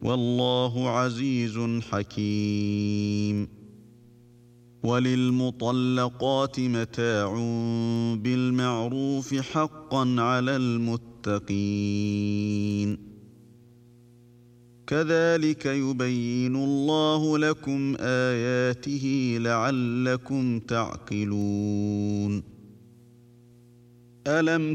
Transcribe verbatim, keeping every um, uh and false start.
والله عزيز حكيم. وللمطلقات متاع بالمعروف حقا على المتقين. كذلك يبين الله لكم آياته لعلكم تعقلون. ألم